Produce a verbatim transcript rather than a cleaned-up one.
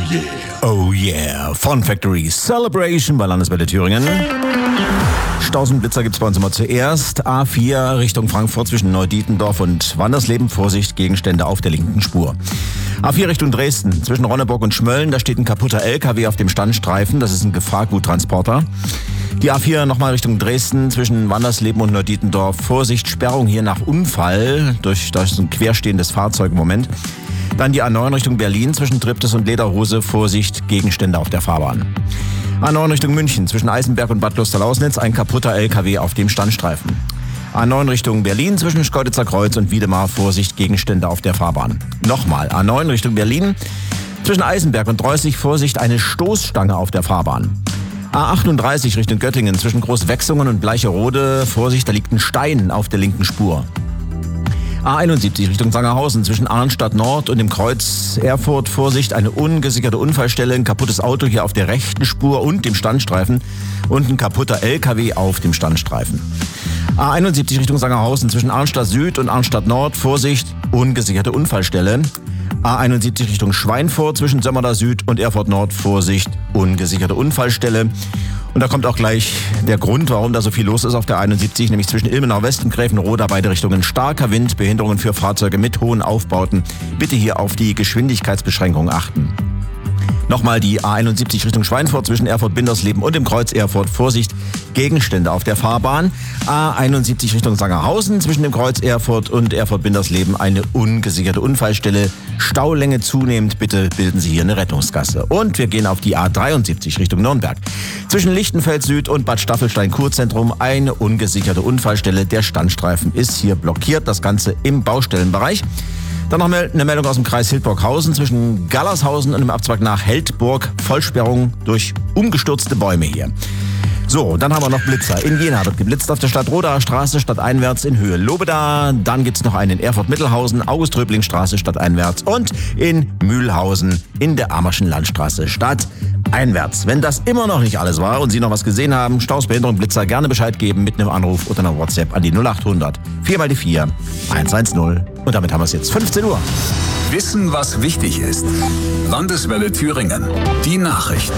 yeah. Oh yeah. Fun Factory Celebration bei Landeswelle Thüringen. Staus und Blitzer gibt's bei uns immer zuerst. A vier Richtung Frankfurt zwischen Neudietendorf und Wandersleben. Vorsicht, Gegenstände auf der linken Spur. A vier Richtung Dresden zwischen Ronneburg und Schmölln. Da steht ein kaputter L K W auf dem Standstreifen. Das ist ein Gefahrguttransporter. Die A vier nochmal Richtung Dresden zwischen Wandersleben und Neudietendorf. Vorsicht, Sperrung hier nach Unfall durch, durch ein querstehendes Fahrzeug im Moment. Dann die A neun Richtung Berlin zwischen Triptis und Lederhose. Vorsicht, Gegenstände auf der Fahrbahn. A neun Richtung München zwischen Eisenberg und Bad Loster-Lausnitz. Ein kaputter L K W auf dem Standstreifen. A neun Richtung Berlin zwischen Schkeuditzer Kreuz und Wiedemar. Vorsicht, Gegenstände auf der Fahrbahn. Nochmal A neun Richtung Berlin zwischen Eisenberg und Dreußig. Vorsicht, eine Stoßstange auf der Fahrbahn. A achtunddreißig Richtung Göttingen zwischen Großwechsungen und Bleicherode. Vorsicht, da liegt ein Stein auf der linken Spur. A einundsiebzig Richtung Sangerhausen zwischen Arnstadt Nord und dem Kreuz Erfurt. Vorsicht, eine ungesicherte Unfallstelle, ein kaputtes Auto hier auf der rechten Spur und dem Standstreifen und ein kaputter L K W auf dem Standstreifen. A einundsiebzig Richtung Sangerhausen zwischen Arnstadt Süd und Arnstadt Nord. Vorsicht, ungesicherte Unfallstelle. A einundsiebzig Richtung Schweinfurt zwischen Sömmerda Süd und Erfurt Nord. Vorsicht, ungesicherte Unfallstelle. Und da kommt auch gleich der Grund, warum da so viel los ist auf der einundsiebzig, nämlich zwischen Ilmenau West und Gräfenroda, beide Richtungen starker Wind, Behinderungen für Fahrzeuge mit hohen Aufbauten. Bitte hier auf die Geschwindigkeitsbeschränkung achten. Nochmal die A einundsiebzig Richtung Schweinfurt zwischen Erfurt-Bindersleben und dem Kreuz Erfurt. Vorsicht, Gegenstände auf der Fahrbahn. A einundsiebzig Richtung Sangerhausen zwischen dem Kreuz Erfurt und Erfurt-Bindersleben eine ungesicherte Unfallstelle. Staulänge zunehmend, bitte bilden Sie hier eine Rettungsgasse. Und wir gehen auf die A dreiundsiebzig Richtung Nürnberg. Zwischen Lichtenfeld Süd und Bad Staffelstein-Kurzentrum eine ungesicherte Unfallstelle. Der Standstreifen ist hier blockiert, das Ganze im Baustellenbereich. Dann noch eine Meldung aus dem Kreis Hildburghausen zwischen Gallershausen und dem Abzweig nach Heldburg. Vollsperrung durch umgestürzte Bäume hier. So, dann haben wir noch Blitzer. In Jena wird geblitzt auf der Stadtrodaer Straße stadteinwärts in Höhe Lobeda. Dann gibt's noch einen in Erfurt-Mittelhausen, August-Röbling-Straße stadteinwärts und in Mühlhausen in der Ammerschen Landstraße stadteinwärts. Wenn das immer noch nicht alles war und Sie noch was gesehen haben, Staus, Behinderung, Blitzer, gerne Bescheid geben mit einem Anruf oder einer WhatsApp an die null achthundert vier mal die vier eins eins null. Und damit haben wir es jetzt fünfzehn Uhr. Wissen, was wichtig ist. Landeswelle Thüringen. Die Nachrichten.